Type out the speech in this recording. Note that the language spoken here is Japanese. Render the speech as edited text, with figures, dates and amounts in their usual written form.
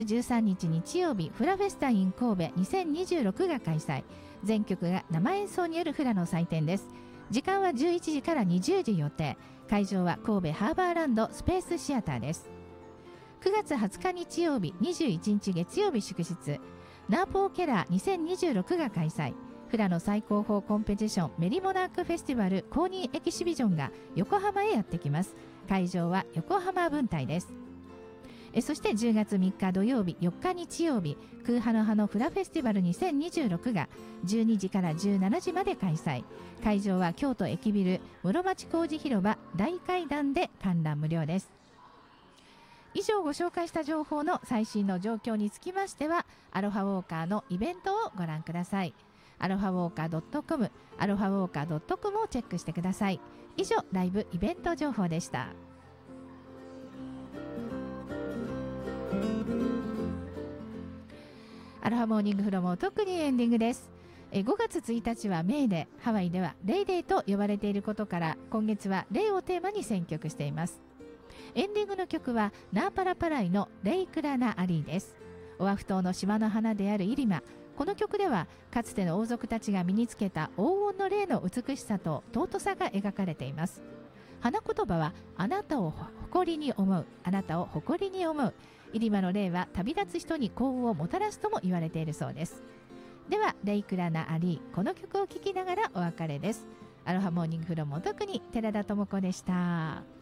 13日日曜日、フラフェスタイン神戸2026が開催。全曲が生演奏によるフラの祭典です。時間は11時から20時予定。会場は神戸ハーバーランドスペースシアターです。9月20日日曜日、21日月曜日祝日、ナーポーケラー2026が開催。フラの最高峰コンペティションメリモナークフェスティバル公認エキシビジョンが横浜へやってきます。会場は横浜分隊です。そして10月3日土曜日、4日日曜日、空ハの葉のフラフェスティバル2026が12時から17時まで開催。会場は京都駅ビル室町小路広場大階段で観覧無料です。以上ご紹介した情報の最新の状況につきましては、アロハウォーカーのイベントをご覧ください。アロハウォーカー .com、アロハウォーカー .com をチェックしてください。以上、ライブイベント情報でした。アロハモーニングフロム特にエンディングです。5月1日はメイデー、ハワイではレイデーと呼ばれていることから、今月はレイをテーマに選曲しています。エンディングの曲はナーパラパライのレイクラナアリーです。オアフ島の島の花であるイリマ。この曲ではかつての王族たちが身につけた黄金の霊の美しさと尊さが描かれています。花言葉はあなたを誇りに思う、あなたを誇りに思う。イリマの霊は旅立つ人に幸運をもたらすとも言われているそうです。ではレイクラナアリー、この曲を聴きながらお別れです。アロハモーニングフロム特に寺田智子でした。